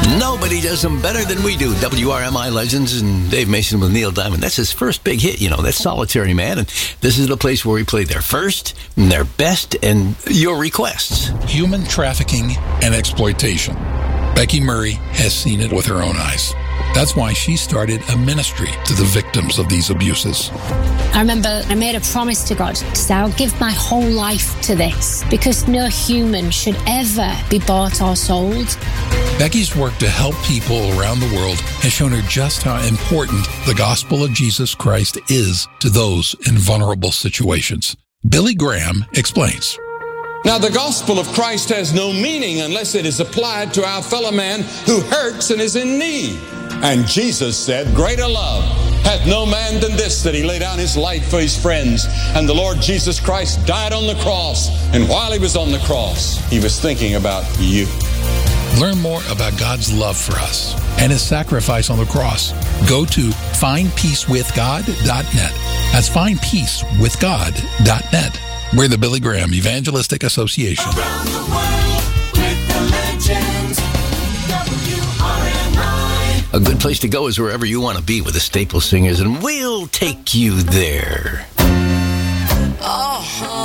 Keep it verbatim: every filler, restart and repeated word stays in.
Nobody does them better than we do. W R M I Legends and Dave Mason with Neil Diamond. That's his first big hit, you know. That's Solitary Man. And this is the place where we play their first, and their best, and your requests. Human trafficking and exploitation. Becky Murray has seen it with her own eyes. That's why she started a ministry to the victims of these abuses. I remember I made a promise to God to say I'll give my whole life to this because no human should ever be bought or sold. Becky's work to help people around the world has shown her just how important the gospel of Jesus Christ is to those in vulnerable situations. Billy Graham explains. Now, the gospel of Christ has no meaning unless it is applied to our fellow man who hurts and is in need. And Jesus said, greater love hath no man than this, that he lay down his life for his friends. And the Lord Jesus Christ died on the cross. And while he was on the cross, he was thinking about you. Learn more about God's love for us and his sacrifice on the cross. Go to find peace with god dot net. That's find peace with god dot net. We're the Billy Graham Evangelistic Association. Around the world with the legends. W R M I. A good place to go is wherever you want to be with the Staple Singers, and we'll take you there. Oh.